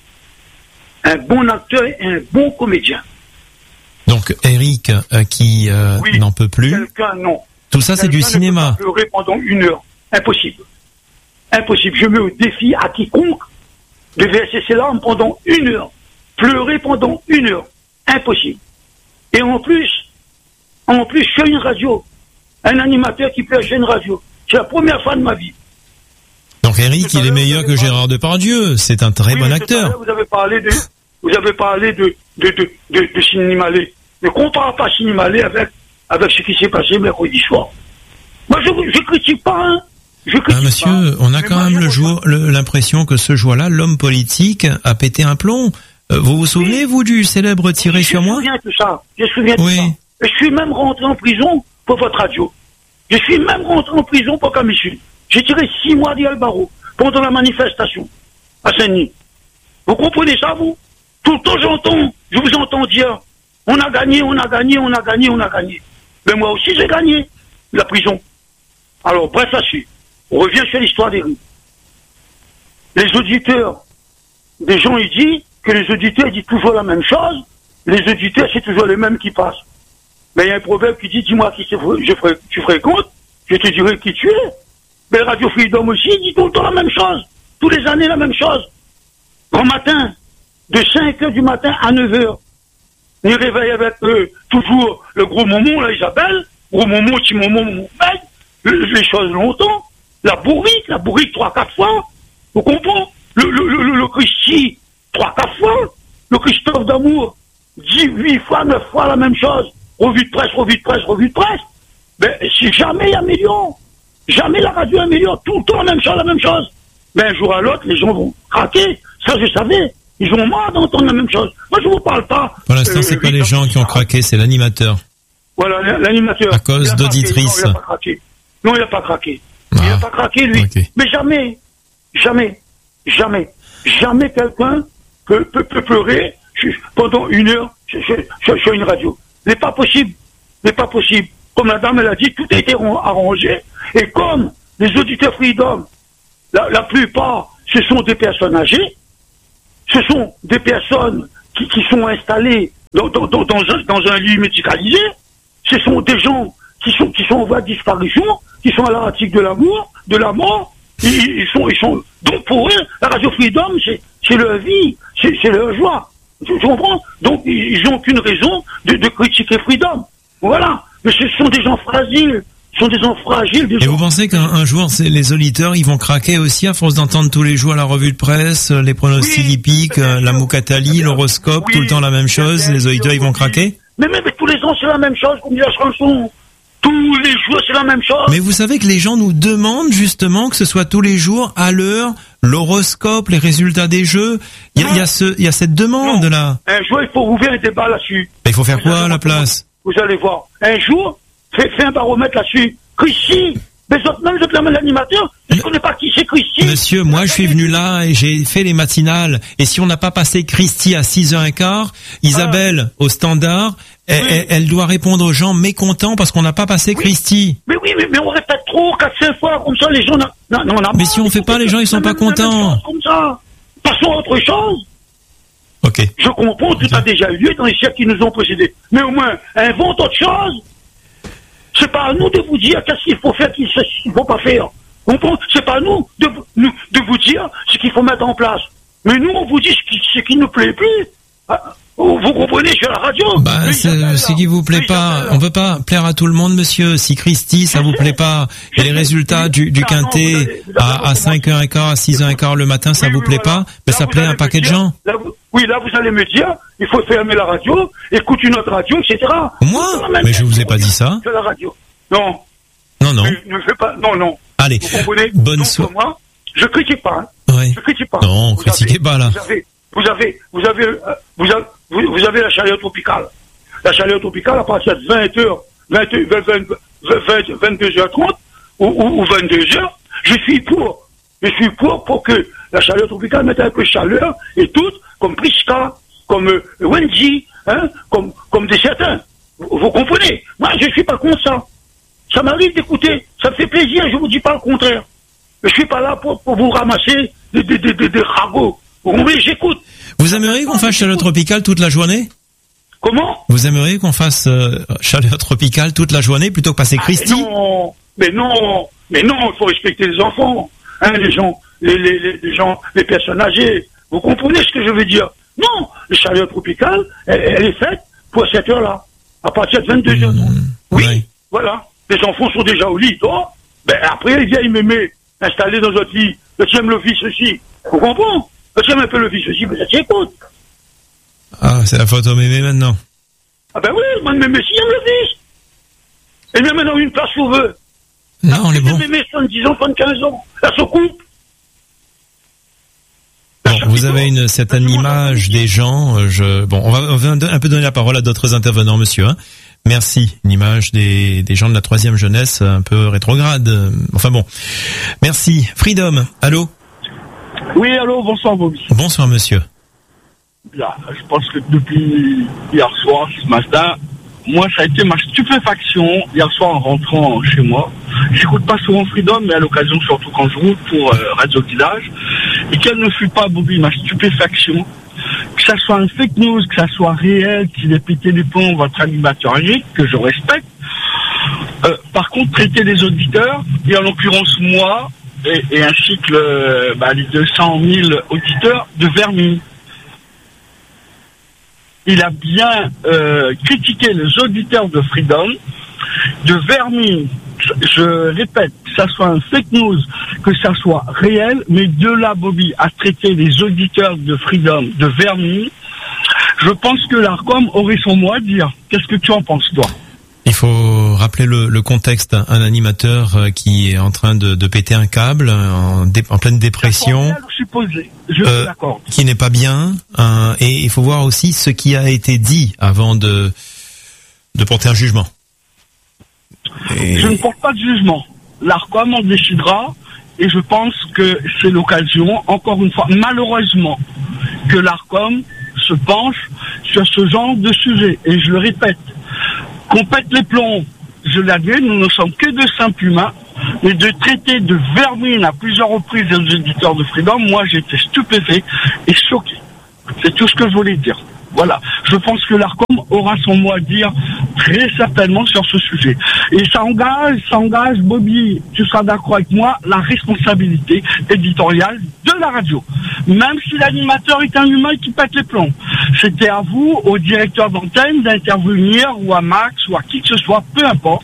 Un bon acteur et un bon comédien. Donc, Eric, euh, qui euh, oui, n'en peut plus. Quelqu'un, non. Tout ça, c'est du cinéma. Ne peut pas pleurer pendant une heure. Impossible. Impossible. Je mets au défi à quiconque de verser ses larmes pendant une heure. Pleurer pendant une heure. Impossible. Et en plus, en plus, sur une radio, un animateur qui pleure sur une radio. C'est la première fois de ma vie. Donc, Eric, il est meilleur que Gérard Depardieu. C'est un très oui, bon acteur. Vous avez parlé de, vous avez parlé de, de, de, de, de Cinémalé. Ne compare pas Cinémalé avec, avec ce qui s'est passé mercredi soir. Moi, je, je critique pas, hein. Je critique ah, monsieur, pas. on a quand même le jour, le, l'impression que ce jour-là, l'homme politique a pété un plomb. Euh, vous vous souvenez, oui. vous, du célèbre tiré sur moi? Je me souviens de ça. Je me souviens oui. de ça. Et je suis même rentré en prison pour votre radio. Je suis même rentré en prison pour Camichel. J'ai tiré six mois d'Albaro pendant la manifestation à Saint-Denis. Vous comprenez ça, vous? Tout le temps, j'entends, je vous entends dire, on a gagné, on a gagné, on a gagné, on a gagné. Mais moi aussi, j'ai gagné la prison. Alors, bref, là-dessus, on revient sur l'histoire des rues. Les auditeurs, des gens, ils disent que les auditeurs disent toujours la même chose. Les auditeurs, c'est toujours les mêmes qui passent. Mais il y a un proverbe qui dit, dis-moi qui je fré, tu fréquentes, je te dirai qui tu es. Mais Radio Freedom aussi dit tout le temps la même chose. Tous les années la même chose. Grand matin, de cinq heures du matin à neuf heures, on réveille avec euh, toujours le gros momon, là, Isabelle, gros momon, petit momon, momon, les choses longtemps, la bourrique, la bourrique trois, quatre fois, vous comprenez? Le, le, le, le, le Christy, trois, quatre fois, le Christophe d'amour, dix, huit fois, neuf fois la même chose. Revue de presse, revue de presse, revue de presse. Mais si jamais il y a un million, jamais la radio un million, tout le temps la même chose, la même chose. Mais un jour à l'autre, les gens vont craquer. Ça, je savais. Ils ont marre d'entendre la même chose. Moi, je vous parle pas. Pour l'instant, euh, c'est pas les gens qui ont craqué, c'est l'animateur. Voilà, l'animateur. À cause d'auditrices. Non, il n'a pas craqué. Non, il n'a pas craqué. Ah, il n'a pas craqué, lui. Okay. Mais jamais, jamais. Jamais. Jamais quelqu'un peut, peut, peut pleurer pendant une heure sur, sur, sur une radio. Ce n'est pas possible. Ce n'est pas possible. Comme la dame elle a dit, tout a été arrangé. Et comme les auditeurs Freedom, la, la plupart, ce sont des personnes âgées, ce sont des personnes qui, qui sont installées dans, dans, dans, dans, un, dans un lit médicalisé, ce sont des gens qui sont, qui sont en voie de disparition, qui sont à l'article de l'amour, de la mort, ils, ils sont, ils sont, donc pour eux, la radio Freedom, c'est, c'est leur vie, c'est, c'est leur joie. Tu, tu comprends? Donc, ils n'ont aucune raison de, de critiquer Freedom. Voilà. Mais ce sont des gens fragiles. Ce sont des gens fragiles. Des Et gens... vous pensez qu'un un jour, c'est les auditeurs, ils vont craquer aussi à force d'entendre tous les jours la revue de presse, les pronostics oui, hippiques, la Moukatali, l'horoscope, oui, tout le temps la même chose, les auditeurs, ils vont craquer? Mais même tous les ans, c'est la même chose, comme dit la chanson. Tous les jours, c'est la même chose. Mais vous savez que les gens nous demandent justement que ce soit tous les jours, à l'heure, l'horoscope, les résultats des jeux. Il y a, il y a ce, il y a cette demande-là. Un jour, il faut ouvrir un débat là-dessus. Mais il faut faire quoi à la place? Vous allez voir. Un jour, fais, fais un baromètre là-dessus. Christy, mais même je te l'animateur, je ne connais pas qui c'est Christy. Monsieur, moi je suis venu là et j'ai fait les matinales. Et si on n'a pas passé Christy à six heures quinze, Isabelle, ah. au standard, oui. elle, elle doit répondre aux gens mécontents parce qu'on n'a pas passé oui. Christy. Mais oui, mais, mais on répète trop, quatre, cinq fois, comme ça les gens... Non, non, non, mais si on fait pas, les gens ils sont pas contents. Comme ça. Passons à autre chose. Ok. Je comprends, tout a déjà eu lieu dans les siècles qui nous ont précédés. Mais au moins, invente autre chose. C'est pas à nous de vous dire qu'est-ce qu'il faut faire, qu'est-ce qu'il ne faut pas faire. C'est pas à nous de, de vous dire ce qu'il faut mettre en place. Mais nous, on vous dit ce qui, ce qui ne plaît plus. Vous comprenez, sur la radio. Bah, c'est ce qui vous plaît pas. On peut pas plaire à tout le monde, monsieur. Si Christy, ça vous plaît pas, et les résultats du, du quintet à, à cinq heures quinze, à six heures quinze le matin, ça vous plaît pas, mais ça plaît à un paquet de gens. Oui, là, vous allez me dire, il faut fermer la radio, écoute une autre radio, et cetera. Moi? Mais je vous ai pas dit ça. Sur la radio. Non. Non, non. Ne, ne fais pas, non, non. Allez. Vous comprenez? Bonne soirée. Moi, je critique pas, hein. Ouais. Je critique pas. Non, vous critiquez avez, pas, là. Vous avez, vous avez, vous avez, euh, vous avez, vous, vous avez la chaleur tropicale. La chaleur tropicale, à partir de vingt heures, vingt, vingt, vingt, vingt-deux heures trente, ou, ou, ou vingt-deux heures, je suis pour. Je suis pour, pour que la chaleur tropicale mette un peu de chaleur, et toutes, comme Priska, comme euh, Wendy, hein, comme, comme des certains. Vous, vous comprenez? Moi, je suis pas contre ça. Ça m'arrive d'écouter. Ça me fait plaisir, je vous dis pas le contraire. Je suis pas là pour, pour vous ramasser des, des, des, des, des ragots. Vous comprenez? J'écoute. Vous aimeriez qu'on fasse chaleur tropicale toute la journée? Comment? Vous aimeriez qu'on fasse euh, chaleur tropicale toute la journée plutôt que passer Christy? Ah, non, mais non, mais non, il faut respecter les enfants, hein, les gens, les, les, les, les gens, les personnes âgées. Vous comprenez ce que je veux dire? Non, la chaleur tropicale, elle, elle est faite pour cette heure-là, à partir de vingt-deux heures trente. Mmh, oui, ouais. Voilà. Les enfants sont déjà au lit, toi. Ben après, les vieilles mémés installés dans votre lit, le tiens le fils aussi. Vous comprenez? Le tiens un peu le fils aussi, mais ça t'écoute. Ah, c'est la faute au mémé maintenant. Ah ben oui, moi le mémé, si il aime le fils. Et même maintenant une place où veut. Non, on est bon. Les mémés, soixante-dix ans, soixante-quinze ans. Là, se coupe. Bon, vous avez une certaine image des gens. Je bon, on va, on va un peu donner la parole à d'autres intervenants, monsieur. Hein. Merci. Une image des des gens de la troisième jeunesse un peu rétrograde. Enfin bon. Merci. Freedom. Allô. Oui, allô. Bonsoir, Bobby. Bonsoir, monsieur. Là, je pense que depuis hier soir, ce matin, moi, ça a été ma stupéfaction hier soir en rentrant chez moi. J'écoute pas souvent Freedom, mais à l'occasion, surtout quand je roule pour euh, Radio Village. Et quelle ne fut pas, Bobby, ma stupéfaction, que ça soit un fake news, que ça soit réel, qu'il ait pété les plombs, votre animateur âgé, que je respecte. Euh, par contre, traiter les auditeurs, et en l'occurrence moi, et, et ainsi que le, bah, les deux cent mille auditeurs, de vermine. Il a bien euh, critiqué les auditeurs de Freedom, de vermine. Je répète, que ça soit un fake news, que ça soit réel, mais de là, Bobby, à traiter les auditeurs de Freedom de vermine, je pense que l'Arcom aurait son mot à dire. Qu'est-ce que tu en penses, toi? Il faut rappeler le, le contexte. Un animateur qui est en train de, de péter un câble, en, dé, en pleine dépression, je suis posé. Je euh, suis d'accord. Qui n'est pas bien. Hein, et il faut voir aussi ce qui a été dit avant de, de porter un jugement. Et... Je ne porte pas de jugement. L'Arcom en décidera. et je pense que c'est l'occasion, encore une fois, malheureusement, que l'Arcom se penche sur ce genre de sujet. Et je le répète, qu'on pète les plombs, je l'admets, nous ne sommes que de simples humains, mais de traiter de vermine à plusieurs reprises les éditeurs de Freedom, moi j'étais stupéfait et choqué. C'est tout ce que je voulais dire. Voilà. Je pense que l'Arcom aura son mot à dire très certainement sur ce sujet. Et ça engage, ça engage, Bobby, tu seras d'accord avec moi, la responsabilité éditoriale de la radio. Même si l'animateur est un humain qui pète les plombs. C'était à vous, au directeur d'antenne, d'intervenir, ou à Max, ou à qui que ce soit, peu importe.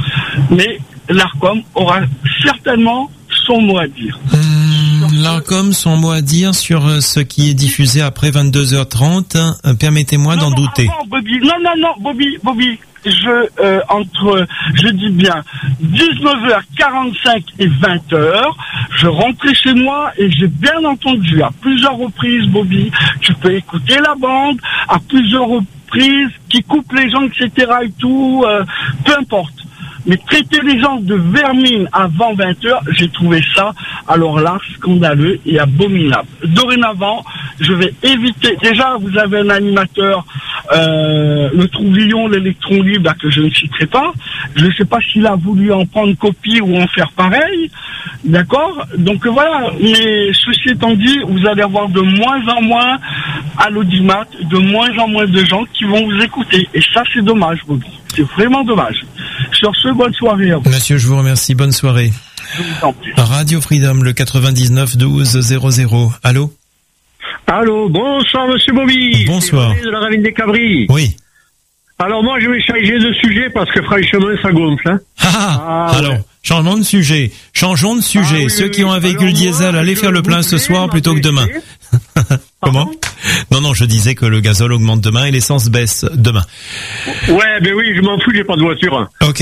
Mais l'Arcom aura certainement son mot à dire. Mmh, L'Arcom, son mot à dire sur ce qui est diffusé après vingt-deux heures trente. Euh, permettez-moi non, d'en non, douter. Avant, Bobby. Non, non, non, Bobby, Bobby. Je, euh, entre, je dis bien, dix-neuf heures quarante-cinq et vingt heures, je rentrais chez moi et j'ai bien entendu à plusieurs reprises, Bobby, tu peux écouter la bande, à plusieurs reprises, qui coupe les gens, et cetera et tout, euh, peu importe. Mais traiter les gens de vermine avant vingt heures, j'ai trouvé ça, alors là, scandaleux et abominable. Dorénavant, je vais éviter, déjà, vous avez un animateur, euh, le Trouvillon, l'électron libre, là, que je ne citerai pas. Je ne sais pas s'il a voulu en prendre copie ou en faire pareil. D'accord? Donc voilà. Mais ceci étant dit, vous allez avoir de moins en moins à l'audimat, de moins en moins de gens qui vont vous écouter. Et ça, c'est dommage, Bobby. C'est vraiment dommage. Sur ce, bonne soirée. Monsieur, je vous remercie. Bonne soirée. Je vous en prie. Radio Freedom, le quatre-vingt-dix-neuf douze zéro zéro. Allô? Allô, bonsoir Monsieur Bobby. Bonsoir. C'est de la Ravine des Cabris. Oui. Alors moi, je vais changer de sujet parce que franchement, ça gonfle. Hein. Ah, ah alors, ouais. changement de sujet. Changeons de sujet. Ah, oui, Ceux oui, qui ont un oui. véhicule Alors, diesel, moi, allez faire le plein ce soir plutôt que demain. Comment? Non, non, je disais que le gazole augmente demain et l'essence baisse demain. Ouais, ben oui, je m'en fous, j'ai pas de voiture. Ok.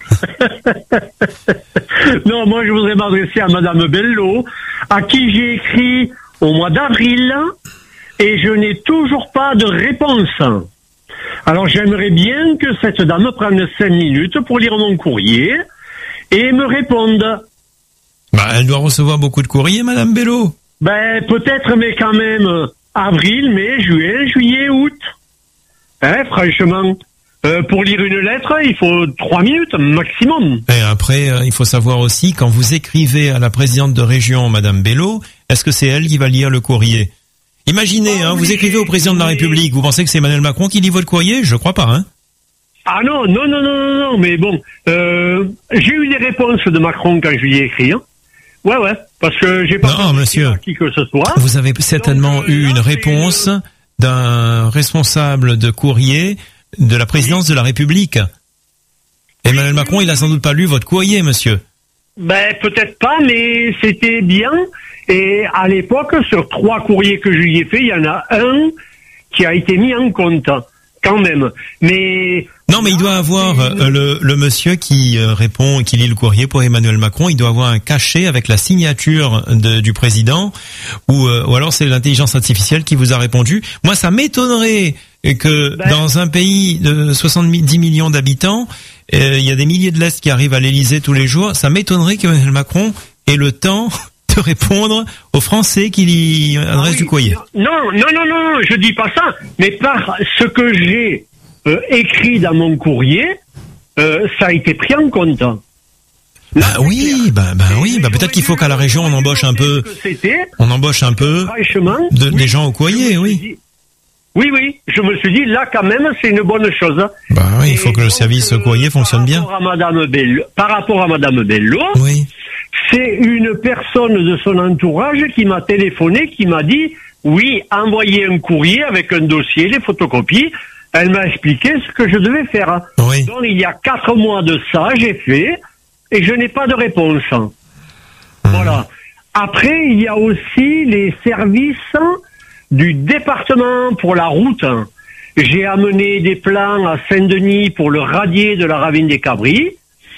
Non, moi, je voudrais m'adresser à Madame Bello, à qui j'ai écrit au mois d'avril, et je n'ai toujours pas de réponse. Alors, j'aimerais bien que cette dame prenne cinq minutes pour lire mon courrier et me réponde. Bah, elle doit recevoir beaucoup de courriers, Madame Bello. Ben, peut-être, mais quand même, euh, avril, mai, juin, juillet, août. Hein, franchement, euh, pour lire une lettre, il faut trois minutes maximum. Et après, euh, il faut savoir aussi, quand vous écrivez à la présidente de région, Madame Bello, est-ce que c'est elle qui va lire le courrier? Imaginez, ah, hein, oui, vous écrivez au président de la République, vous pensez que c'est Emmanuel Macron qui lit votre courrier? Je crois pas, hein. Ah non, non, non, non, non, non, mais bon, euh, j'ai eu des réponses de Macron quand je lui ai écrit, hein. Ouais, ouais, parce que j'ai pas non, monsieur, qui que ce soit. Vous avez certainement Donc, eu là, une réponse une... d'un responsable de courrier de la présidence de la République. Emmanuel Macron, il a sans doute pas lu votre courrier, monsieur. Ben, peut-être pas, mais c'était bien. Et à l'époque, sur trois courriers que je lui ai fait, il y en a un qui a été mis en compte, quand même. Mais... Non, mais il doit avoir euh, le, le monsieur qui euh, répond, qui lit le courrier pour Emmanuel Macron, il doit avoir un cachet avec la signature de, du président, ou, euh, ou alors c'est l'intelligence artificielle qui vous a répondu. Moi, ça m'étonnerait que ben... dans un pays de soixante-dix millions d'habitants, euh, il y a des milliers de lettres qui arrivent à l'Élysée tous les jours. Ça m'étonnerait qu'Emmanuel Macron ait le temps de répondre aux Français qui lui adressent ah oui, du courrier. Non, non, non, non, je dis pas ça, mais par ce que j'ai Euh, écrit dans mon courrier, euh, ça a été pris en compte. Bah oui, bah, bah oui, bah peut-être qu'il faut qu'à la région on embauche un peu, on embauche un peu de, des gens au courrier, oui. Dit, oui, oui, je me suis dit là quand même c'est une bonne chose. Bah oui, il faut que le service courrier fonctionne bien. Par rapport à Madame Bello, par rapport à Madame Bello, oui. C'est une personne de son entourage qui m'a téléphoné, qui m'a dit oui, envoyez un courrier avec un dossier, les photocopies. Elle m'a expliqué ce que je devais faire. Oui. Donc, il y a quatre mois de ça, j'ai fait, et je n'ai pas de réponse. Mmh. Voilà. Après, il y a aussi les services du département pour la route. J'ai amené des plans à Saint-Denis pour le radier de la Ravine des Cabris.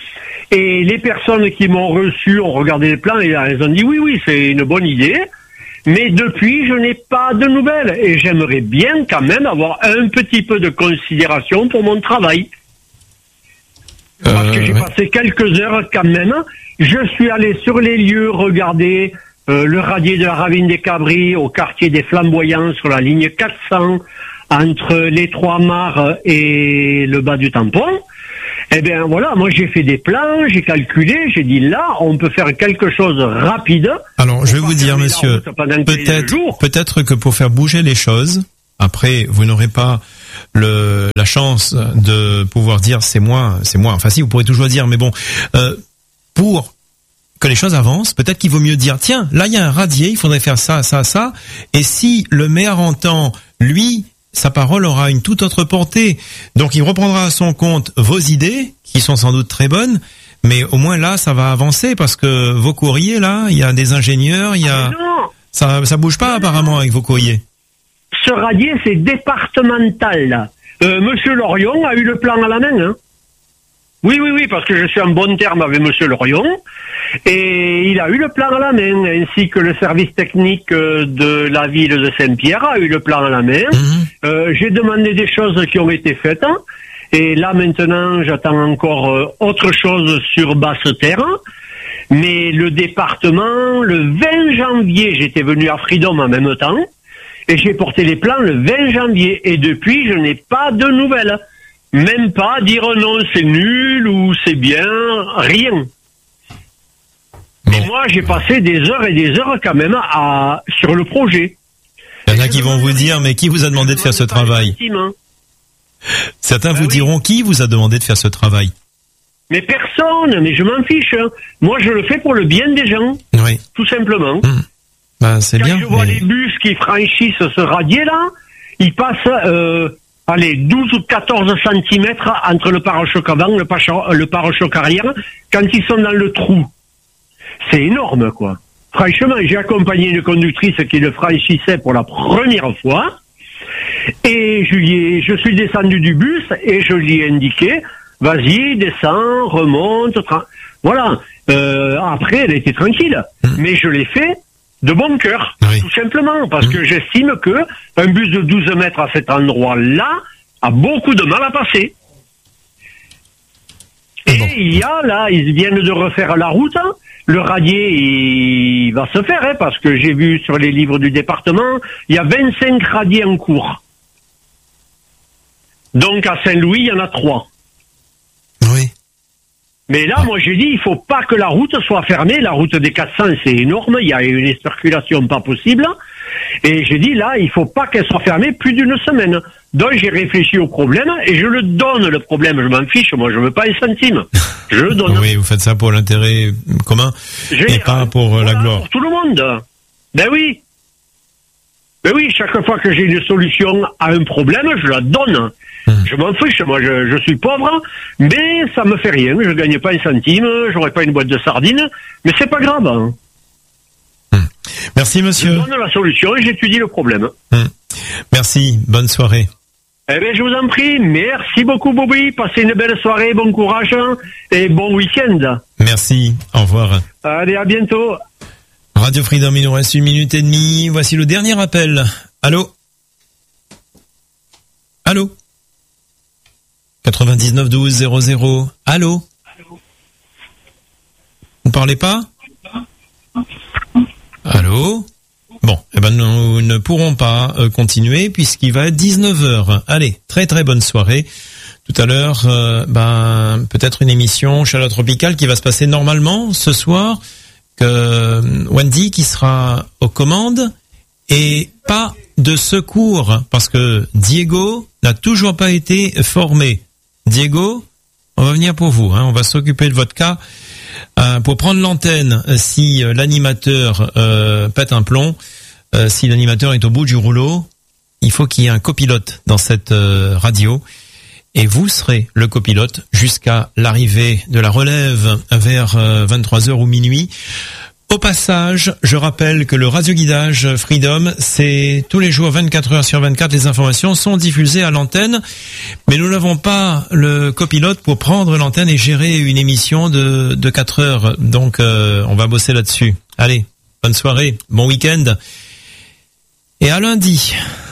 Et les personnes qui m'ont reçu ont regardé les plans et elles ont dit oui, oui, c'est une bonne idée. Mais depuis, je n'ai pas de nouvelles. Et j'aimerais bien quand même avoir un petit peu de considération pour mon travail. Parce euh, que j'ai ouais. passé quelques heures quand même. Je suis allé sur les lieux regarder euh, le radier de la ravine des Cabris au quartier des Flamboyants sur la ligne quatre cents entre les Trois Mares et le bas du tampon. Eh bien voilà, moi j'ai fait des plans, j'ai calculé, j'ai dit là, on peut faire quelque chose rapide. Alors je vais vous dire, monsieur, peut-être, peut-être que pour faire bouger les choses, après vous n'aurez pas le la chance de pouvoir dire c'est moi, c'est moi. Enfin si, vous pourrez toujours dire, mais bon, euh, pour que les choses avancent, peut-être qu'il vaut mieux dire tiens, là il y a un radier, il faudrait faire ça, ça, ça. Et si le maire entend, lui, sa parole aura une toute autre portée. Donc il reprendra à son compte vos idées, qui sont sans doute très bonnes, mais au moins là, ça va avancer, parce que vos courriers, là, il y a des ingénieurs, il y a... Non. Ça ça bouge pas apparemment avec vos courriers. Ce radier, c'est départemental. Euh, Monsieur Lorion a eu le plan à la main, hein. Oui, oui, oui, parce que je suis en bon terme avec Monsieur Lorion, et il a eu le plan à la main, ainsi que le service technique de la ville de Saint-Pierre a eu le plan à la main. Mmh. Euh, j'ai demandé des choses qui ont été faites, et là maintenant j'attends encore euh, autre chose sur Basse-Terre. Mais le département, le vingt janvier, j'étais venu à Freedom en même temps, et j'ai porté les plans le vingt janvier, et depuis je n'ai pas de nouvelles. Même pas dire non, c'est nul ou c'est bien, rien. Mais moi, j'ai passé des heures et des heures quand même à sur le projet. Il y en a qui vont vous dire, mais qui vous a demandé de faire ce travail ? Certains vous diront, qui vous a demandé de faire ce travail ? Mais personne, mais je m'en fiche. Moi, je le fais pour le bien des gens, oui. Tout simplement. Mmh. Ben, c'est Quand bien. je vois mais... les bus qui franchissent ce radier-là, ils passent... Euh, Allez, douze ou quatorze centimètres entre le pare-choc avant et le, pare- le pare-choc arrière quand ils sont dans le trou. C'est énorme, quoi. Franchement, j'ai accompagné une conductrice qui le franchissait pour la première fois, et je, lui ai, je suis descendu du bus et je lui ai indiqué, vas-y, descends, remonte, tra- voilà. Euh, après, elle était tranquille, mmh. mais je l'ai fait de bon cœur, oui. Tout simplement, parce mmh. que j'estime que un bus de douze mètres à cet endroit-là a beaucoup de mal à passer. Et bon. il y a, là, ils viennent de refaire la route, hein. Le radier, il va se faire, hein, parce que j'ai vu sur les livres du département, il y a vingt-cinq radiers en cours. Donc à Saint-Louis, il y en a trois. Oui. Mais là, moi, j'ai dit, il faut pas que la route soit fermée. La route des quatre cents, c'est énorme. Il y a une circulation pas possible. Et j'ai dit, là, il faut pas qu'elle soit fermée plus d'une semaine. Donc, j'ai réfléchi au problème et je le donne, le problème. Je m'en fiche. Moi, je veux pas un centime. Je le donne. Oui, vous faites ça pour l'intérêt commun et pas pour voilà, la gloire. Pour tout le monde. Ben oui. Ben oui, chaque fois que j'ai une solution à un problème, je la donne. Mmh. Je m'en fiche, moi je, je suis pauvre, mais ça me fait rien, je gagne pas un centime, j'aurai pas une boîte de sardines, mais c'est pas grave. Hein. Mmh. Merci monsieur. Je donne la solution et j'étudie le problème. Mmh. Merci, bonne soirée. Eh bien je vous en prie, merci beaucoup Bobby, passez une belle soirée, bon courage et bon week-end. Merci, au revoir. Allez, à bientôt. Radio Freedom, il nous reste une minute et demie, voici le dernier appel. Allô ? Allô ? quatre-vingt-dix-neuf douze zéro zéro. Allô? Allô? Vous ne parlez pas? Allô? Bon, eh ben nous ne pourrons pas euh, continuer puisqu'il va être dix-neuf heures. Allez, très très bonne soirée. Tout à l'heure, euh, ben peut-être une émission Chaleur Tropicale qui va se passer normalement ce soir. Que euh, Wendy qui sera aux commandes et pas de secours parce que Diego n'a toujours pas été formé. Diego, on va venir pour vous, hein, on va s'occuper de votre cas euh, pour prendre l'antenne si euh, l'animateur euh, pète un plomb, euh, si l'animateur est au bout du rouleau, il faut qu'il y ait un copilote dans cette euh, radio et vous serez le copilote jusqu'à l'arrivée de la relève vers euh, vingt-trois heures ou minuit. Au passage, je rappelle que le radioguidage Freedom, c'est tous les jours vingt-quatre heures sur vingt-quatre, les informations sont diffusées à l'antenne, mais nous n'avons pas le copilote pour prendre l'antenne et gérer une émission de, de quatre heures. Donc, euh, on va bosser là-dessus. Allez, bonne soirée, bon week-end. Et à lundi.